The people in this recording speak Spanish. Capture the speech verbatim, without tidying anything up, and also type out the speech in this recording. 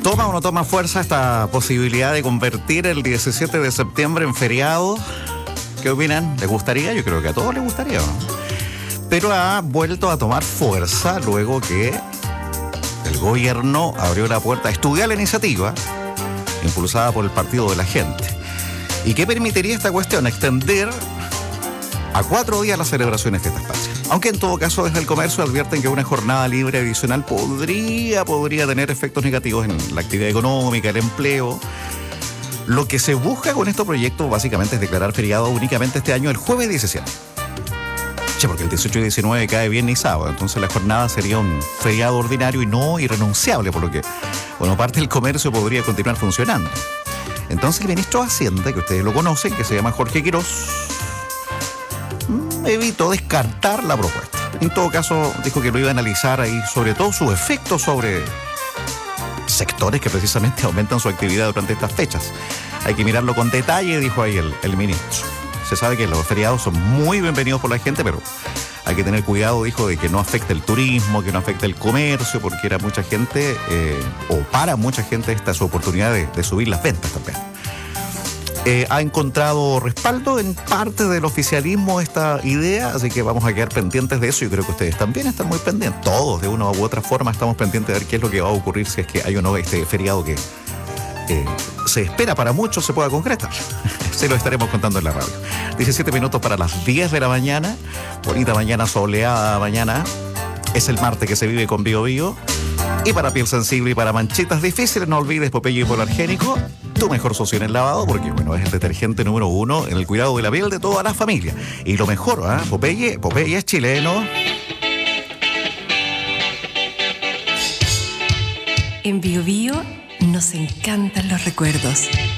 ¿Toma o no toma fuerza esta posibilidad de convertir el diecisiete de septiembre en feriado? ¿Qué opinan? ¿Les gustaría? Yo creo que a todos les gustaría, ¿no? Pero ha vuelto a tomar fuerza luego que el gobierno abrió la puerta a estudiar la iniciativa impulsada por el Partido de la Gente. ¿Y qué permitiría esta cuestión? Extender a cuatro días las celebraciones de estas patrias. Aunque en todo caso desde el comercio advierten que una jornada libre adicional podría, podría tener efectos negativos en la actividad económica, el empleo. Lo que se busca con estos proyectos básicamente es declarar feriado únicamente este año el jueves diecisiete. Che, porque el dieciocho y diecinueve cae viernes y sábado, entonces la jornada sería un feriado ordinario y no irrenunciable, por lo que, bueno, parte del comercio podría continuar funcionando. Entonces el ministro de Hacienda, que ustedes lo conocen, que se llama Jorge Quirós, evitó descartar la propuesta. En todo caso, dijo que lo iba a analizar ahí, sobre todo su efecto sobre sectores que precisamente aumentan su actividad durante estas fechas. Hay que mirarlo con detalle, dijo ahí el, el ministro. Se sabe que los feriados son muy bienvenidos por la gente, pero hay que tener cuidado, dijo, de que no afecte el turismo, que no afecte el comercio, porque era mucha gente, eh, o para mucha gente, esta es su oportunidad de, de subir las ventas también. Eh, ha encontrado respaldo en parte del oficialismo esta idea, así que vamos a quedar pendientes de eso. Yo creo que ustedes también están muy pendientes. Todos, de una u otra forma, estamos pendientes de ver qué es lo que va a ocurrir si es que hay o no este feriado que eh, se espera para muchos se pueda concretar. Se lo estaremos contando en la radio. diecisiete minutos para las diez de la mañana. Bonita mañana, soleada mañana. Es el martes que se vive con Bio Bio. Y para piel sensible y para manchitas difíciles, no olvides Popeye Hipoalergénico, tu mejor socio en el lavado, porque bueno, es el detergente número uno en el cuidado de la piel de toda la familia. Y lo mejor, ¿eh? Popeye, Popeye es chileno. En Bio Bio nos encantan los recuerdos.